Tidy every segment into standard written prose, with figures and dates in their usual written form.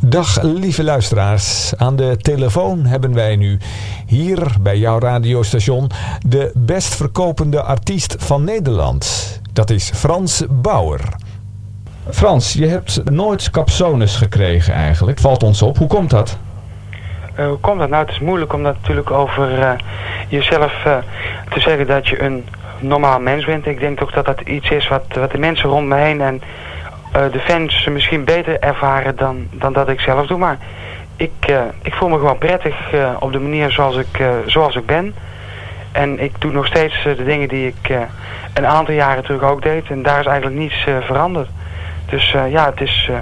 Dag lieve luisteraars, aan de telefoon hebben wij nu hier bij jouw radiostation de best verkopende artiest van Nederland. Dat is Frans Bauer. Frans, je hebt nooit capsones gekregen eigenlijk, valt ons op. Hoe komt dat? Hoe komt dat? Nou, het is moeilijk om dat natuurlijk over jezelf te zeggen dat je een normaal mens bent. Ik denk toch dat dat iets is wat de mensen rond me heen en de fans misschien beter ervaren dan dat ik zelf doe. Maar ik voel me gewoon prettig op de manier zoals ik ben. En ik doe nog steeds de dingen die ik een aantal jaren terug ook deed. En daar is eigenlijk niets veranderd. Dus het is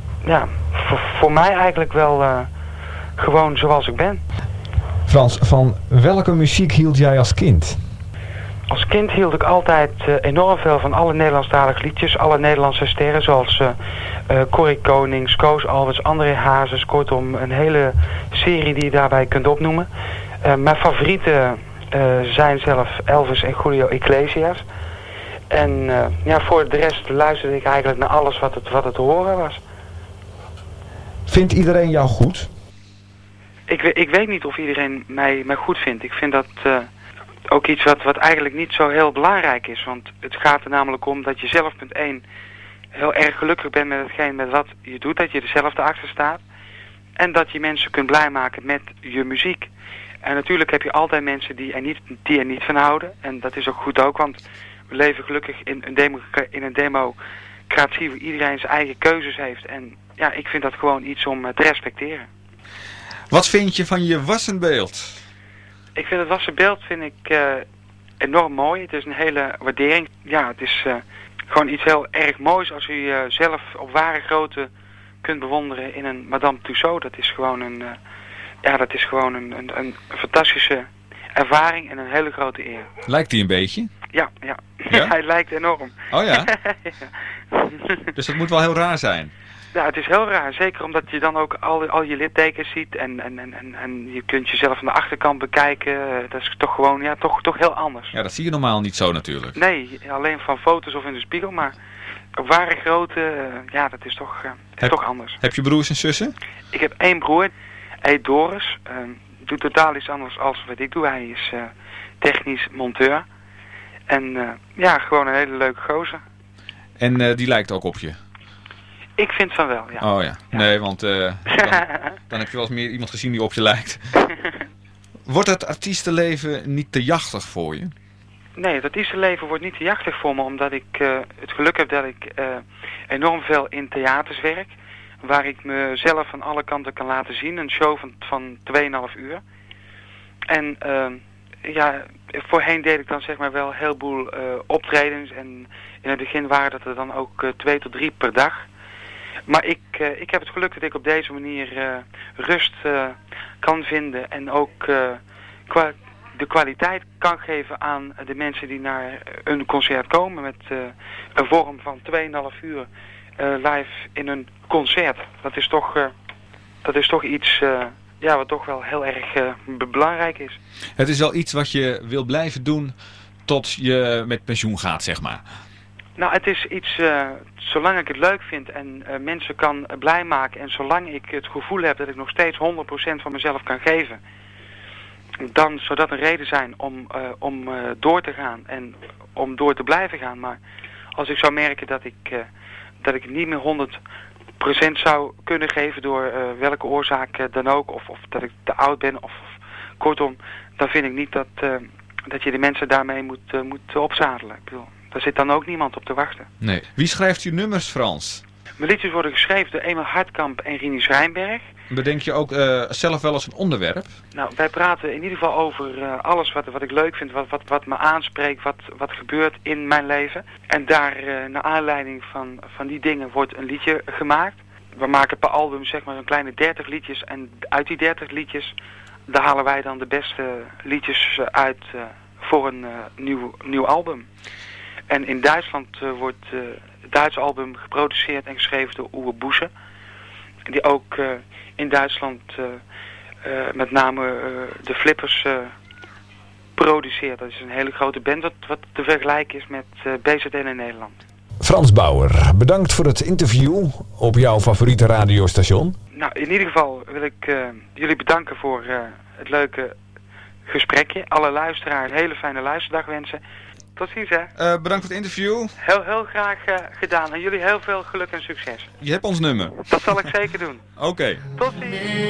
voor mij eigenlijk wel gewoon zoals ik ben. Frans, van welke muziek hield jij als kind? Als kind hield ik altijd enorm veel van alle Nederlandstalige liedjes. Alle Nederlandse sterren zoals Corrie Konings, Koos Alberts, André Hazes. Kortom, een hele serie die je daarbij kunt opnoemen. Mijn favorieten zijn zelf Elvis en Julio Iglesias. En voor de rest luisterde ik eigenlijk naar alles wat het te horen was. Vindt iedereen jou goed? Ik weet niet of iedereen mij goed vindt. Ik vind dat ook iets wat eigenlijk niet zo heel belangrijk is. Want het gaat er namelijk om dat je zelf, punt 1, heel erg gelukkig bent met hetgeen met wat je doet. Dat je er zelf achter staat. En dat je mensen kunt blij maken met je muziek. En natuurlijk heb je altijd mensen die er niet van houden. En dat is ook goed ook, want we leven gelukkig in een democratie waar iedereen zijn eigen keuzes heeft. En ja, ik vind dat gewoon iets om te respecteren. Wat vind je van je wassenbeeld? Ik vind het wassenbeeld enorm mooi. Het is een hele waardering. Ja, het is gewoon iets heel erg moois als u zelf op ware grootte kunt bewonderen in een Madame Tussauds. Dat is gewoon een fantastische ervaring en een hele grote eer. Lijkt hij een beetje? Ja? Hij lijkt enorm. Oh ja? Dus dat moet wel heel raar zijn. Ja, het is heel raar. Zeker omdat je dan ook al je littekens ziet en je kunt jezelf aan de achterkant bekijken. Dat is toch gewoon, toch heel anders. Ja, dat zie je normaal niet zo natuurlijk. Nee, alleen van foto's of in de spiegel, maar op ware grootte, dat is toch anders. Heb je broers en zussen? Ik heb 1 broer, hij heet Doris. Doet totaal iets anders als wat ik doe. Hij is technisch monteur. En gewoon een hele leuke gozer. En die lijkt ook op je? Ik vind van wel, ja. Oh ja. Nee, want dan heb je wel eens meer iemand gezien die op je lijkt. Wordt het artiestenleven niet te jachtig voor je? Nee, het artiestenleven wordt niet te jachtig voor me, omdat ik het geluk heb dat ik enorm veel in theaters werk. Waar ik mezelf van alle kanten kan laten zien. Een show van 2,5 uur. En voorheen deed ik dan zeg maar wel een heleboel optredens. En in het begin waren dat er dan ook 2 tot 3 per dag. Maar ik heb het geluk dat ik op deze manier rust kan vinden. En ook de kwaliteit kan geven aan de mensen die naar een concert komen. Met een vorm van 2,5 uur live in een concert. Dat is toch iets wat toch wel heel erg belangrijk is. Het is wel iets wat je wil blijven doen tot je met pensioen gaat, zeg maar. Nou, het is iets, zolang ik het leuk vind en mensen kan blij maken en zolang ik het gevoel heb dat ik nog steeds 100% van mezelf kan geven, dan zou dat een reden zijn om door te gaan en om door te blijven gaan. Maar als ik zou merken dat ik niet meer 100% zou kunnen geven door welke oorzaak dan ook, of dat ik te oud ben, of kortom, dan vind ik niet dat je de mensen daarmee moet opzadelen. Ik bedoel, daar zit dan ook niemand op te wachten. Nee. Wie schrijft uw nummers, Frans? Mijn liedjes worden geschreven door Emil Hartkamp en Rini Schrijnberg. Bedenk je ook zelf wel eens een onderwerp? Nou, wij praten in ieder geval over alles wat ik leuk vind, wat me aanspreekt, wat gebeurt in mijn leven. En daar, naar aanleiding van die dingen, wordt een liedje gemaakt. We maken per album zeg maar een kleine 30 liedjes en uit die 30 liedjes, daar halen wij dan de beste liedjes uit voor een nieuw album. En in Duitsland wordt het Duitse album geproduceerd en geschreven door Uwe Boese. Die ook in Duitsland met name de Flippers produceert. Dat is een hele grote band wat te vergelijken is met BZN in Nederland. Frans Bauer, bedankt voor het interview op jouw favoriete radiostation. Nou, in ieder geval wil ik jullie bedanken voor het leuke gesprekje. Alle luisteraars een hele fijne luisterdag wensen. Tot ziens, hè. Bedankt voor het interview. Heel graag gedaan. En jullie heel veel geluk en succes. Je hebt ons nummer. Dat zal ik zeker doen. Oké. Tot ziens.